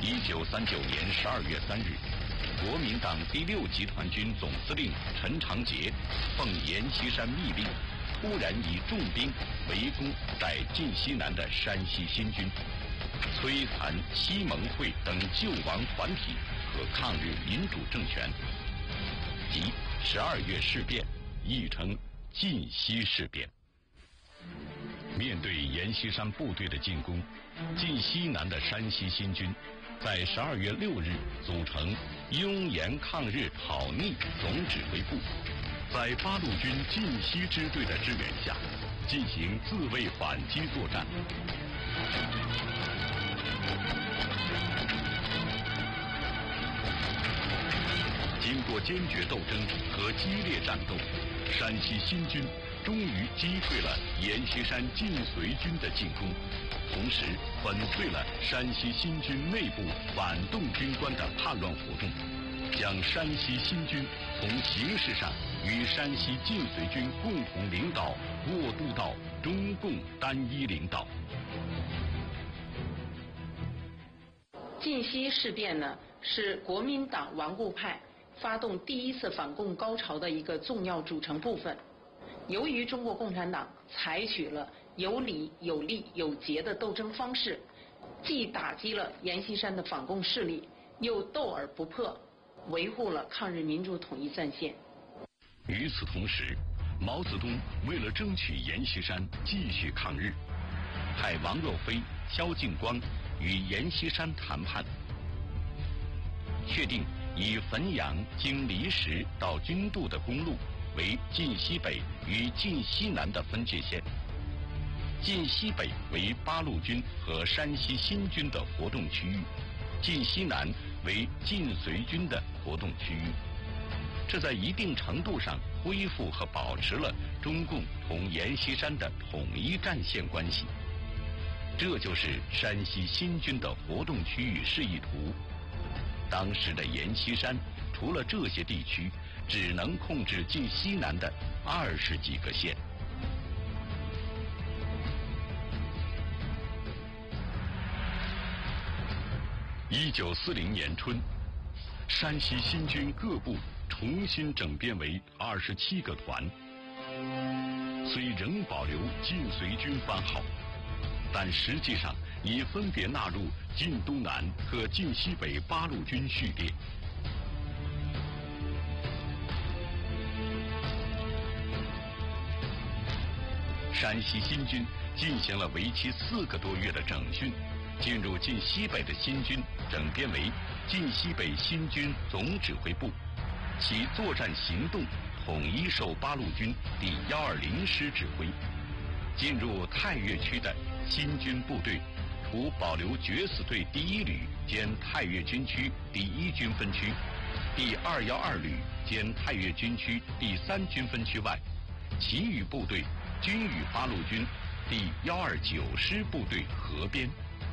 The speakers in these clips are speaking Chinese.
1939年12月3日，国民党第6集团军总司令陈长捷奉阎锡山密令，突然以重兵围攻在晋西南的山西新军，摧残西盟会等救亡团体和抗日民主政权，即12月事变，亦称晋西事变。面对阎锡山部队的进攻，晋西南的山西新军在12月6日组成拥阎抗日讨逆总指挥部，在八路军晋西支队的支援下，进行自卫反击作战。经过坚决斗争和激烈战斗，山西新军终于击退了阎锡山晋绥军的进攻，同时粉碎了山西新军内部反动军官的叛乱活动，将山西新军从形式上与山西晋绥军共同领导过渡到中共单一领导。 晋西事变呢，是国民党顽固派发动第一次反共高潮的一个重要组成部分。由于中国共产党采取了有理有利有节的斗争方式，既打击了阎锡山的反共势力，又斗而不破，维护了抗日民主统一战线。 与此同时，毛泽东为了争取阎锡山继续抗日，派王若飞、萧劲光与阎锡山谈判，确定以汾阳经离石到军渡的公路为晋西北与晋西南的分界线，晋西北为八路军和山西新军的活动区域，晋西南为晋绥军的活动区域。这在一定程度上恢复和保持了中共同阎锡山的统一战线关系。这就是山西新军的活动区域示意图。当时的阎锡山除了这些地区，只能控制晋西南的20几个县。1940年春，山西新军各部重新整编为27个团，虽仍保留晋绥军番号，但实际上已分别纳入晋东南和晋西北八路军序列。山西新军进行了为期4个多月的整训，进入晋西北的新军整编为晋西北新军总指挥部，其作战行动统一受八路军第120师指挥。进入太岳区的新军部队，除保留决死队第1旅兼太岳军区第1军分区、第212旅兼太岳军区第3军分区外，其余部队均与八路军第129师部队合编。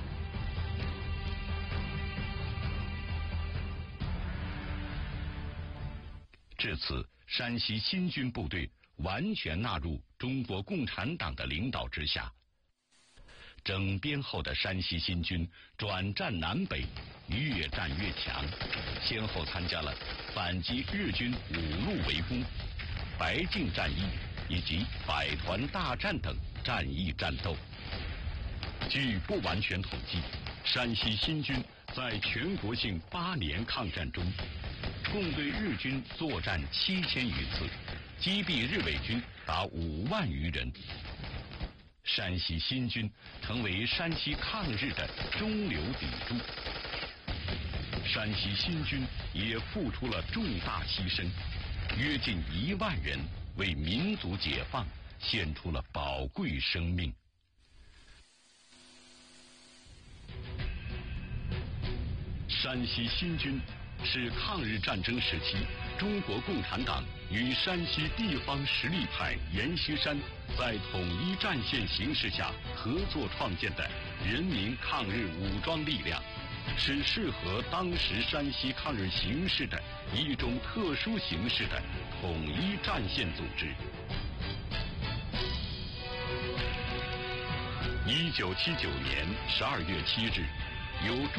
至此，山西新军部队完全纳入中国共产党的领导之下。整编后的山西新军转战南北，越战越强，先后参加了反击日军5路围攻、白境战役以及百团大战等战役战斗。据不完全统计，山西新军在全国性8年抗战中，共对日军作战7000余次，击毙日伪军达5万余人。山西新军成为山西抗日的中流砥柱。山西新军也付出了重大牺牲，约近1万人为民族解放献出了宝贵生命。山西新军是抗日战争时期中国共产党与山西地方实力派阎锡山在统一战线形势下合作创建的人民抗日武装力量，是适合当时山西抗日形势的一种特殊形式的统一战线组织。1979年12月7日，由